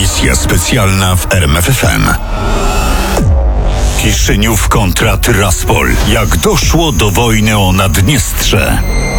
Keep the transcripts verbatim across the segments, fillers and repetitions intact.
Misja specjalna w R M F F M. Kiszyniów kontra Tyraspol. Jak doszło do wojny o Naddniestrze?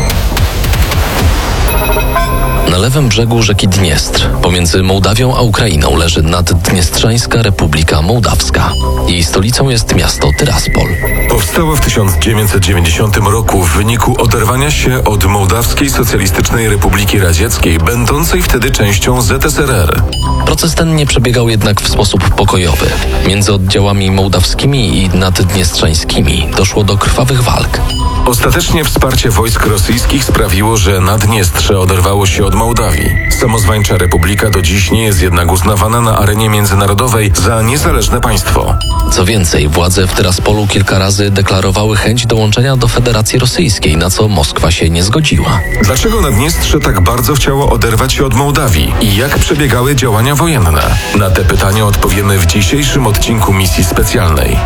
Na lewym brzegu rzeki Dniestr, pomiędzy Mołdawią a Ukrainą, leży Naddniestrzańska Republika Mołdawska. Jej stolicą jest miasto Tyraspol. Powstała w tysiąc dziewięćset dziewięćdziesiątym roku w wyniku oderwania się od Mołdawskiej Socjalistycznej Republiki Radzieckiej, będącej wtedy częścią Z S R R. Proces ten nie przebiegał jednak w sposób pokojowy. Między oddziałami mołdawskimi i naddniestrzańskimi doszło do krwawych walk. Ostatecznie wsparcie wojsk rosyjskich sprawiło, że Naddniestrze oderwało się od Mołdawii. Samozwańcza republika do dziś nie jest jednak uznawana na arenie międzynarodowej za niezależne państwo. Co więcej, władze w Tyraspolu kilka razy deklarowały chęć dołączenia do Federacji Rosyjskiej, na co Moskwa się nie zgodziła. Dlaczego Naddniestrze tak bardzo chciało oderwać się od Mołdawii i jak przebiegały działania wojenne? Na te pytania odpowiemy w dzisiejszym odcinku misji specjalnej.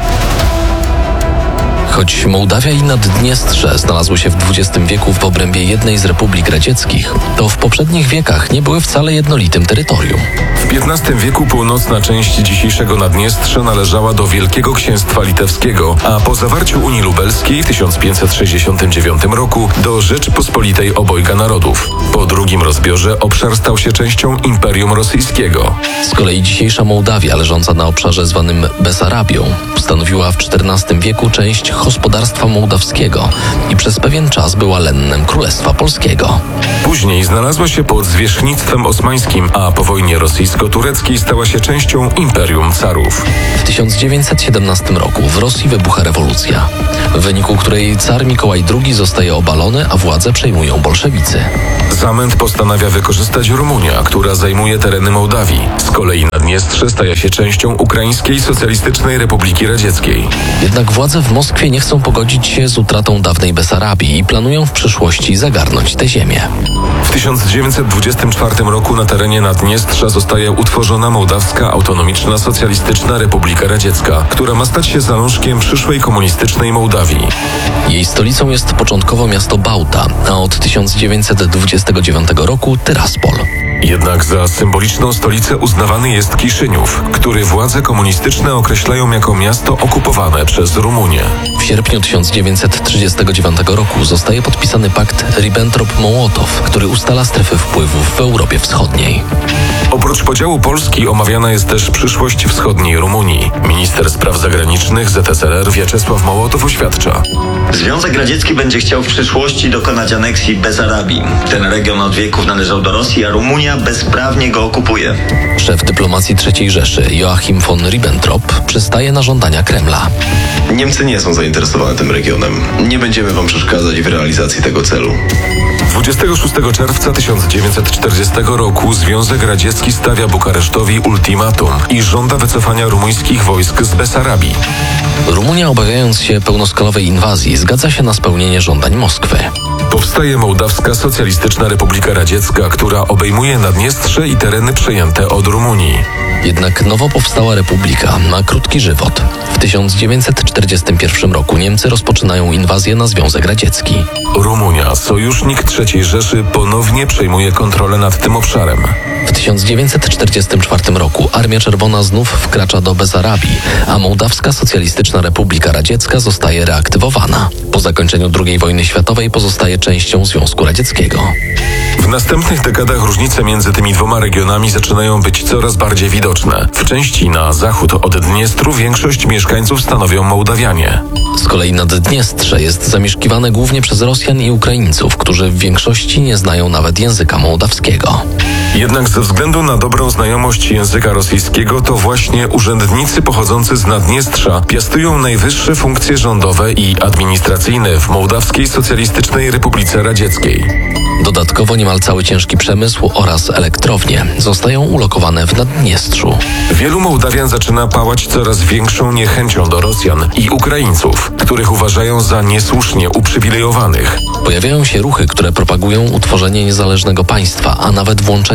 Choć Mołdawia i Naddniestrze znalazły się w dwudziestym wieku w obrębie jednej z republik radzieckich, to w poprzednich wiekach nie były wcale jednolitym terytorium. W piętnastym wieku północna część dzisiejszego Naddniestrza należała do Wielkiego Księstwa Litewskiego, a po zawarciu Unii Lubelskiej w tysiąc pięćset sześćdziesiątym dziewiątym roku do Rzeczypospolitej Obojga Narodów. Po drugim rozbiorze obszar stał się częścią Imperium Rosyjskiego. Z kolei dzisiejsza Mołdawia, leżąca na obszarze zwanym Besarabią, stanowiła w czternastym wieku część gospodarstwa mołdawskiego i przez pewien czas była lennem Królestwa Polskiego. Później znalazła się pod zwierzchnictwem osmańskim, a po wojnie rosyjsko-tureckiej stała się częścią Imperium Carów. W tysiąc dziewięćset siedemnastym roku w Rosji wybucha rewolucja, w wyniku której car Mikołaj drugi zostaje obalony, a władzę przejmują bolszewicy. Zamęt postanawia wykorzystać Rumunia, która zajmuje tereny Mołdawii. Z kolei Naddniestrze staje się częścią Ukraińskiej Socjalistycznej Republiki Radzieckiej. Jednak władze w Moskwie nie chcą pogodzić się z utratą dawnej Besarabii i planują w przyszłości zagarnąć tę ziemię. W tysiąc dziewięćset dwudziestym czwartym roku na terenie Naddniestrza zostaje utworzona Mołdawska Autonomiczna Socjalistyczna Republika Radziecka, która ma stać się zalążkiem przyszłej komunistycznej Mołdawii. Jej stolicą jest początkowo miasto Bałta, a od tysiąc dziewięćset dwudziestego dziewiątego roku Tyraspol. Jednak za symboliczną stolicę uznawany jest Kiszyniów, który władze komunistyczne określają jako miasto okupowane przez Rumunię. W sierpniu tysiąc dziewięćset trzydziestego dziewiątego roku zostaje podpisany pakt Ribbentrop-Mołotow, który ustala strefy wpływów w Europie Wschodniej. Oprócz podziału Polski omawiana jest też przyszłość wschodniej Rumunii. Minister spraw zagranicznych Z S R R Wiaczesław Mołotow oświadcza: Związek Radziecki będzie chciał w przyszłości dokonać aneksji Besarabii. Ten region od wieków należał do Rosji, a Rumunia bezprawnie go okupuje. Szef dyplomacji trzeciej Rzeszy Joachim von Ribbentrop przystaje na żądania Kremla. Niemcy nie są zainteresowane tym regionem. Nie będziemy wam przeszkadzać w realizacji tego celu. dwudziestego szóstego czerwca tysiąc dziewięćset czterdziestego roku Związek Radziecki stawia Bukaresztowi ultimatum i żąda wycofania rumuńskich wojsk z Besarabii. Rumunia, obawiając się pełnoskalowej inwazji, zgadza się na spełnienie żądań Moskwy. Powstaje Mołdawska Socjalistyczna Republika Radziecka, która obejmuje Naddniestrze i tereny przejęte od Rumunii. Jednak nowo powstała republika ma krótki żywot. W tysiąc dziewięćset czterdziestym pierwszym roku Niemcy rozpoczynają inwazję na Związek Radziecki. Rumunia, sojusznik trzeciej Rzeszy, ponownie przejmuje kontrolę nad tym obszarem. W tysiąc dziewięćset czterdziestym czwartym roku Armia Czerwona znów wkracza do Besarabii, a Mołdawska Socjalistyczna Republika Radziecka zostaje reaktywowana. Po zakończeniu drugiej wojny światowej pozostaje częścią Związku Radzieckiego. W następnych dekadach różnice między tymi dwoma regionami zaczynają być coraz bardziej widoczne. W części na zachód od Dniestru większość mieszkańców stanowią Mołdawianie. Z kolei Naddniestrze jest zamieszkiwane głównie przez Rosjan i Ukraińców, którzy w większości nie znają nawet języka mołdawskiego. Jednak ze względu na dobrą znajomość języka rosyjskiego to właśnie urzędnicy pochodzący z Naddniestrza piastują najwyższe funkcje rządowe i administracyjne w Mołdawskiej Socjalistycznej Republice Radzieckiej. Dodatkowo niemal cały ciężki przemysł oraz elektrownie zostają ulokowane w Naddniestrzu. Wielu Mołdawian zaczyna pałać coraz większą niechęcią do Rosjan i Ukraińców, których uważają za niesłusznie uprzywilejowanych. Pojawiają się ruchy, które propagują utworzenie niezależnego państwa, a nawet włączenie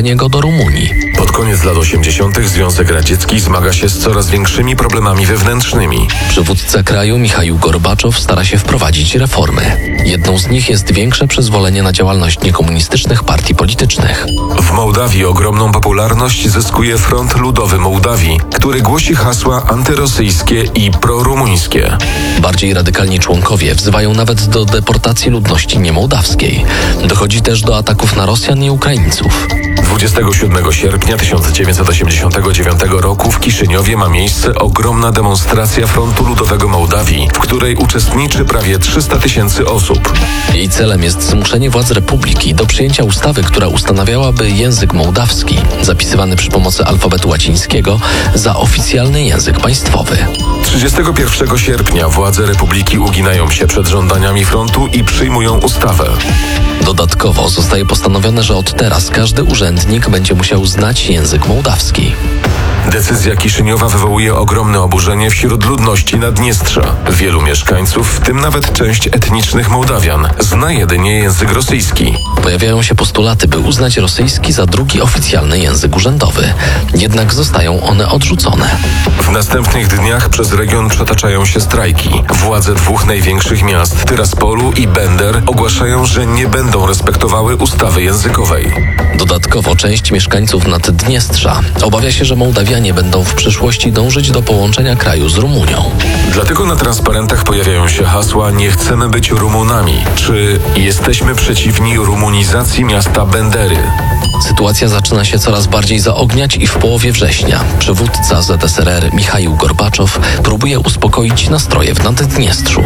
przenoszenie go do Rumunii. Pod koniec lat osiemdziesiątych Związek Radziecki zmaga się z coraz większymi problemami wewnętrznymi. Przywódca kraju Michaił Gorbaczow stara się wprowadzić reformy. Jedną z nich jest większe przyzwolenie na działalność niekomunistycznych partii politycznych. W Mołdawii ogromną popularność zyskuje Front Ludowy Mołdawii, który głosi hasła antyrosyjskie i prorumuńskie. Bardziej radykalni członkowie wzywają nawet do deportacji ludności niemołdawskiej. Dochodzi też do ataków na Rosjan i Ukraińców. dwudziestego siódmego sierpnia tysiąc dziewięćset osiemdziesiątego dziewiątego roku w Kiszyniowie ma miejsce ogromna demonstracja Frontu Ludowego Mołdawii, w której uczestniczy prawie trzysta tysięcy osób. Jej celem jest zmuszenie władz republiki do przyjęcia ustawy, która ustanawiałaby język mołdawski, zapisywany przy pomocy alfabetu łacińskiego, za oficjalny język państwowy. trzydziestego pierwszego sierpnia władze republiki uginają się przed żądaniami frontu i przyjmują ustawę. Dodatkowo zostaje postanowione, że od teraz każdy urzędnik będzie musiał znać język mołdawski. Decyzja Kiszyniowa wywołuje ogromne oburzenie wśród ludności Naddniestrza. Wielu mieszkańców, w tym nawet część etnicznych Mołdawian, zna jedynie język rosyjski. Pojawiają się postulaty, by uznać rosyjski za drugi oficjalny język urzędowy. Jednak zostają one odrzucone. W następnych dniach przez region przetaczają się strajki. Władze dwóch największych miast, Tyraspolu i Bender, ogłaszają, że nie będą respektowały ustawy językowej. Dodatkowo część mieszkańców Naddniestrza obawia się, że Mołdawianie będą w przyszłości dążyć do połączenia kraju z Rumunią. Dlatego na transparentach pojawiają się hasła "Nie chcemy być Rumunami" czy "Jesteśmy przeciwni rumunizacji miasta Bendery". Sytuacja zaczyna się coraz bardziej zaogniać i w połowie września przywódca Z S R R Michaił Gorbaczow próbuje uspokoić nastroje w Naddniestrzu.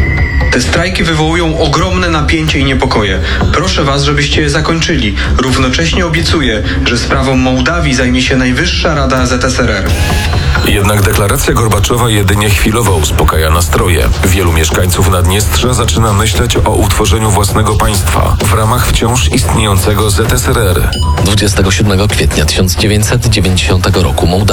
Te strajki wywołują ogromne napięcie i niepokoje. Proszę was, żebyście je zakończyli. Równocześnie obiecuję, że sprawą Mołdawii zajmie się Najwyższa Rada Z S R R. Jednak deklaracja Gorbaczowa jedynie chwilowo uspokaja nastroje. Wielu mieszkańców Naddniestrza zaczyna myśleć o utworzeniu własnego państwa w ramach wciąż istniejącego Z S R R. dwudziestego siódmego kwietnia tysiąc dziewięćset dziewięćdziesiątego roku Mołdawia